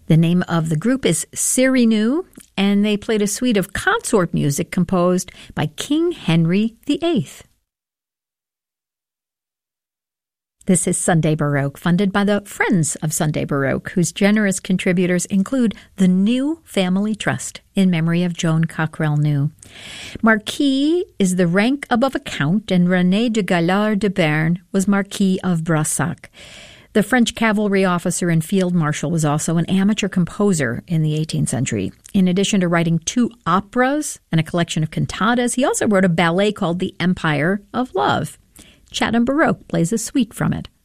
The name of the group is Cyrinu, and they played a suite of consort music composed by King Henry VIII. This is Sunday Baroque, funded by the Friends of Sunday Baroque, whose generous contributors include the New Family Trust in memory of Joan Cockrell New. Marquis is the rank above a count, and René de Gaillard de Berne was Marquis of Brassac. The French cavalry officer and field marshal was also an amateur composer in the 18th century. In addition to writing 2 operas and a collection of cantatas, he also wrote a ballet called The Empire of Love. Chatham Baroque plays a suite from it.